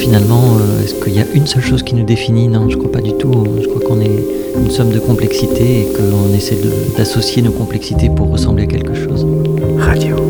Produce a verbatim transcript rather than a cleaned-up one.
finalement, euh, est-ce qu'il y a une seule chose qui nous définit? Non, je crois pas du tout. Je crois qu'on est une somme de complexités et qu'on essaie de- d'associer nos complexités pour ressembler à quelque chose. Radio.